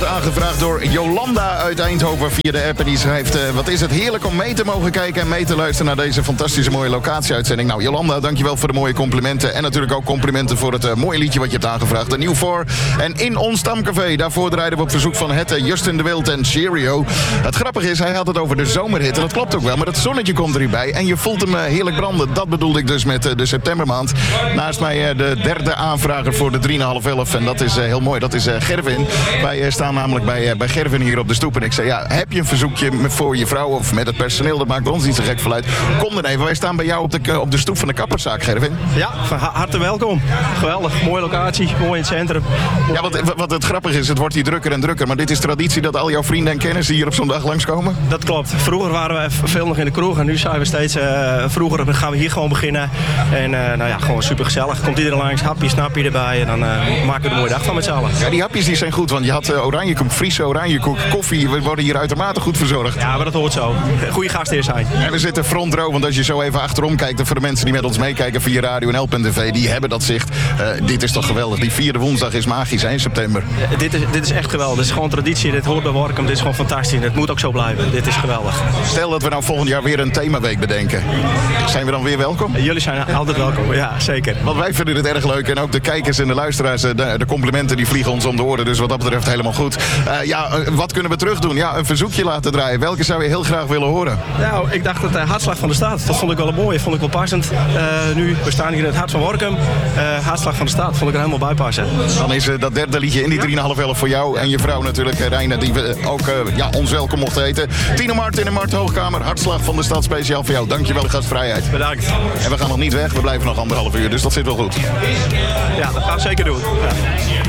werd aangevraagd door Jolanda uit Eindhoven via de app. En die schrijft, wat is het heerlijk om mee te mogen kijken en mee te luisteren naar deze fantastische mooie locatieuitzending. Nou, Jolanda, dankjewel voor de mooie complimenten. En natuurlijk ook complimenten voor het mooie liedje wat je hebt aangevraagd. De New 4. En in ons stamcafé, daarvoor draaiden we op verzoek van het Justin de Wild en Cheerio. Het grappige is, hij had het over de zomerhit. En dat klopt ook wel, maar het zonnetje komt er hierbij. En je voelt hem heerlijk branden. Dat bedoelde ik dus met de septembermaand. Naast mij de derde aanvrager voor de 3,5-11. En dat is heel mooi. Dat is Gervin. Wij staan namelijk bij Gervin hier op de stoep. En ik zei, ja, heb je een verzoekje voor je vrouw of met het personeel? Dat maakt ons niet zo gek veel uit. Kom dan even. Wij staan bij jou op de stoep van de kapperszaak, Gervin. Ja, van harte welkom. Geweldig. Mooie locatie. Mooi in het centrum. Ja, wat het grappige is, het wordt hier drukker en drukker. Maar dit is traditie dat al jouw vrienden en kennissen hier op zo'n dag langskomen? Dat klopt. Vroeger waren we veel nog in de kroeg. En nu zijn we steeds... vroeger gaan we hier gewoon beginnen. En nou ja, gewoon super gezellig. Komt iedereen langs. Hapje, snapje erbij. En dan maken we er een mooie dag van met z'n allen. Ja, die hapjes die zijn goed. Want je had oranjekoek, Friese oranjekoek, koffie. We worden hier uitermate goed verzorgd. Ja, maar dat hoort zo. Goeie gastheer zijn. En we zitten front row. Want als je zo even achterom kijkt. En voor de mensen die met ons meekijken via radio en Help.tv. Die hebben dat zicht. Dit is toch geweldig. Die vierde woensdag is magisch, in september. Dit is echt geweldig. Dit is gewoon traditie. Dit hoort bij Workum. Dit is gewoon fantastisch. Het moet ook zo blijven. Dit is geweldig. Stel dat we nou volgend jaar weer een themaweek bedenken. Zijn we dan weer welkom? Jullie zijn altijd welkom. Ja, zeker. Want wij vinden het erg leuk. En ook de kijkers en de luisteraars. De complimenten die vliegen ons om de oren. Dus wat dat betreft helemaal goed. Wat kunnen we terug doen? Ja, een verzoekje laten draaien. Welke zou je heel graag willen horen? Nou, ik dacht dat Hartslag van de Stad. Dat vond ik wel een mooie. Vond ik wel passend. Nu, we staan hier in het hart van Workum. Hartslag van de Stad. Vond ik er helemaal bij passen. Dan is dat derde liedje in die 3,5-11 voor jou en je vrouw natuurlijk, Reine, die we ook ons welkom mochten heten. Tino Martin en Mart Hoogkamer, Hartslag van de Stad, speciaal voor jou. Dankjewel, gastvrijheid. Bedankt. En we gaan nog niet weg, we blijven nog 1,5 uur, dus dat zit wel goed. Ja, dat gaan we zeker doen. Ja.